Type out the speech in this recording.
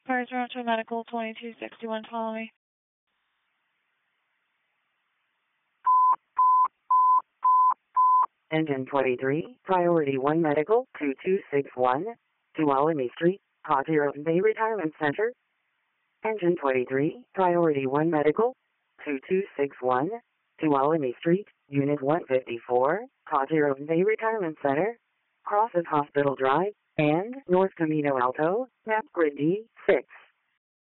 Fire Toronto Medical 2261, follow me. Engine 23, Priority 1 Medical 2261, Tuolumne Street, Ponderosa Bay Retirement Center. Engine 23, Priority 1 Medical 2261, Tuolumne Street, Unit 154, Ponderosa Bay Retirement Center. Crosses Hospital Drive and North Camino Alto, map grid D6.